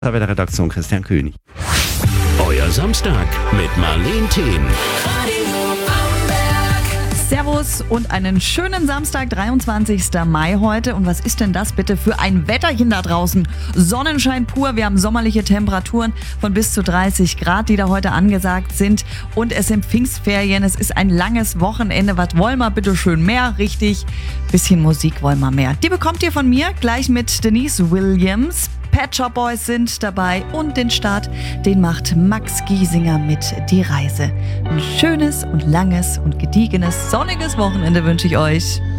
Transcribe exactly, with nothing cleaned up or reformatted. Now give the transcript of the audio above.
Bei der Redaktion Christian König. Euer Samstag mit Marleen Thien. Servus und einen schönen Samstag, dreiundzwanzigster Mai heute. Und was ist denn das bitte für ein Wetterchen da draußen? Sonnenschein pur, wir haben sommerliche Temperaturen von bis zu dreißig Grad, die da heute angesagt sind. Und es sind Pfingstferien, es ist ein langes Wochenende. Was wollen wir bitte schön mehr? Richtig, bisschen Musik wollen wir mehr. Die bekommt ihr von mir gleich mit Denise Williams. Pet Shop Boys sind dabei und den Start, den macht Max Giesinger mit Die Reise. Ein schönes und langes und gediegenes, sonniges Wochenende wünsche ich euch.